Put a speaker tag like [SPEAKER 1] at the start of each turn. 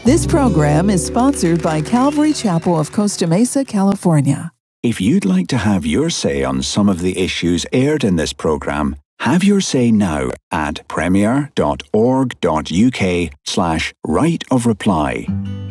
[SPEAKER 1] This program is sponsored by Calvary Chapel of Costa Mesa, California.
[SPEAKER 2] If you'd like to have your say on some of the issues aired in this program, have your say now at premier.org.uk/right of reply.